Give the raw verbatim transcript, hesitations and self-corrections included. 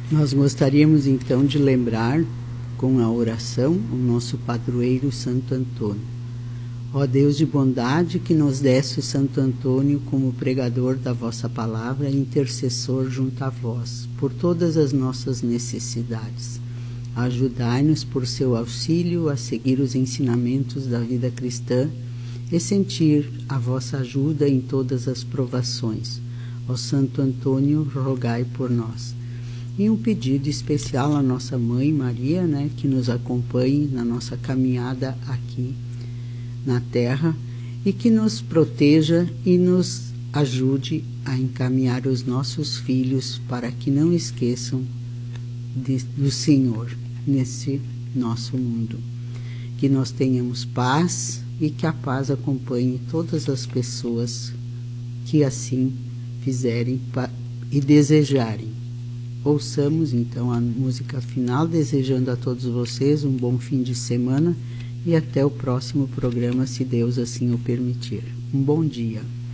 Nós gostaríamos então de lembrar com a oração o nosso padroeiro Santo Antônio. Ó Deus de bondade, que nos deste o Santo Antônio como pregador da vossa palavra e intercessor junto a vós, por todas as nossas necessidades. Ajudai-nos por seu auxílio a seguir os ensinamentos da vida cristã e sentir a vossa ajuda em todas as provações. Ó Santo Antônio, rogai por nós. E um pedido especial à nossa mãe Maria, né, que nos acompanhe na nossa caminhada aqui na Terra e que nos proteja e nos ajude a encaminhar os nossos filhos para que não esqueçam de, do Senhor nesse nosso mundo. Que nós tenhamos paz e que a paz acompanhe todas as pessoas que assim fizerem e desejarem. Ouçamos então a música final, desejando a todos vocês um bom fim de semana e até o próximo programa, se Deus assim o permitir. Um bom dia.